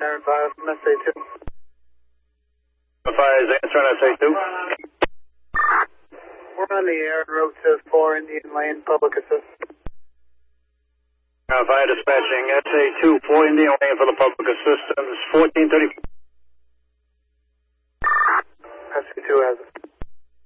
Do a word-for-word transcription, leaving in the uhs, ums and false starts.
Aaron five from S A two. Fire is answering S A two. We're on the air en route to four Indian Lane, public assist. Uh, fire dispatching S A two, four Indian Lane for the public assistance, fourteen thirty. S A two has it.